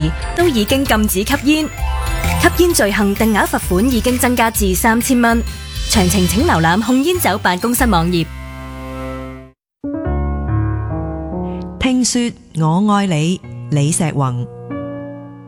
都已經禁止吸煙。吸煙罪行定額罰款已經增加至3000蚊。詳情請瀏覽控煙酒辦公室網頁。 聽說我愛你，李石宏。